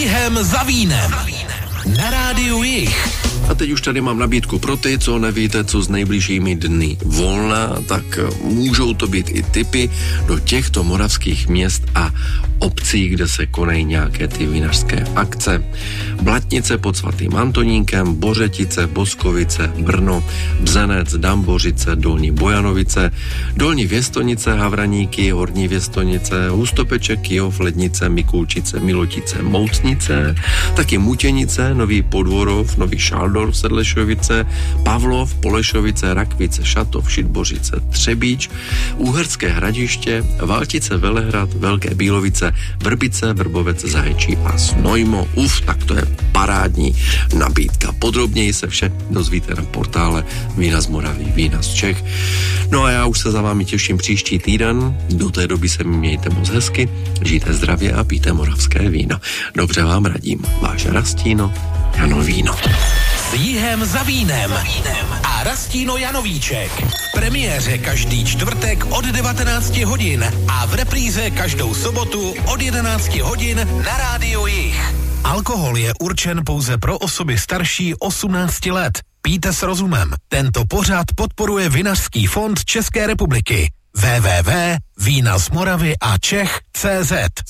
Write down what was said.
Jihem za vínem. Na rádiu Jih. A teď už tady mám nabídku pro ty, co nevíte, co s nejbližšími dny volna, tak můžou to být i tipy do těchto moravských měst a obcí, kde se konají nějaké ty vinařské akce. Blatnice pod svatým Antonínkem, Bořetice, Boskovice, Brno, Bzenec, Dambořice, Dolní Bojanovice, Dolní Věstonice, Havraníky, Horní Věstonice, Hustopeček, Kyjov, Lednice, Mikulčice, Milotice, Moucnice, taky Mutěnice, Nový Podvorov, Nový Šaldor, Sedlešovice, Pavlov, Polešovice, Rakvice, Šatov, Šitbořice, Třebíč, Úherské Hradiště, Valtice, Velehrad, Velké Bílovice, Vrbice, Vrbovec, Zaječí a Znojmo. Tak to je parádní nabídka. Podrobněji se vše dozvíte na portále Vína z Moravy, Vína z Čech. No a já už se za vámi těším příští týden. Do té doby se mějte moc hezky, žijte zdravě a pijte moravské víno. Dobře vám radím. Váš Rastino Jano Víno. S Jihem za vínem a Rastino Janovíček. V premiéře každý čtvrtek od 19 hodin a v repríze každou sobotu od 11 hodin na rádiu Jih. Alkohol je určen pouze pro osoby starší 18 let. Pijte s rozumem. Tento pořad podporuje Vinařský fond České republiky. www.vínazmoravyačech.cz